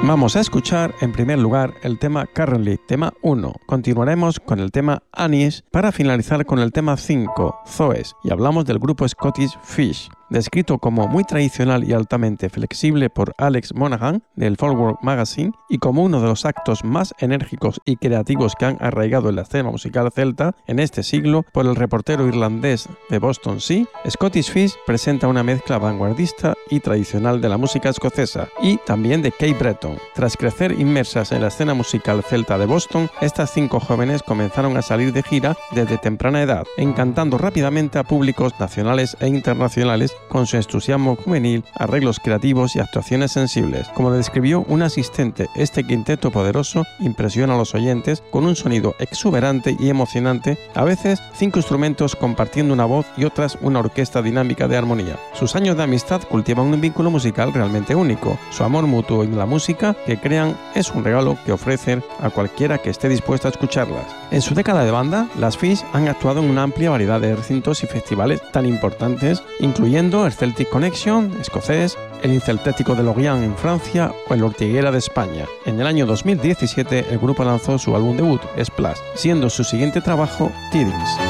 Vamos a escuchar en primer lugar el tema Currently, tema 1. Continuaremos con el tema Anis para finalizar con el tema 5, Zoes, y hablamos del grupo Scottish Fish, descrito como muy tradicional y altamente flexible por Alex Monaghan del Folkwork Magazine y como uno de los actos más enérgicos y creativos que han arraigado en la escena musical celta en este siglo por el reportero irlandés de Boston Sea. Scottish Fish presenta una mezcla vanguardista y tradicional de la música escocesa y también de Cape Breton. Tras crecer inmersas en la escena musical celta de Boston, estas 5 jóvenes comenzaron a salir de gira desde temprana edad, encantando rápidamente a públicos nacionales e internacionales con su entusiasmo juvenil, arreglos creativos y actuaciones sensibles. Como le describió un asistente, este quinteto poderoso impresiona a los oyentes con un sonido exuberante y emocionante, a veces 5 instrumentos compartiendo una voz y otras una orquesta dinámica de armonía. Sus años de amistad cultivan un vínculo musical realmente único. Su amor mutuo y la música que crean es un regalo que ofrecen a cualquiera que esté dispuesto a escucharlas. En su década de banda, las Fish han actuado en una amplia variedad de recintos y festivales tan importantes, incluyendo el Celtic Connection escocés, el Inceltético de Lorient en Francia o el Ortiguera de España. En el año 2017, el grupo lanzó su álbum debut, Splash, siendo su siguiente trabajo Tidings.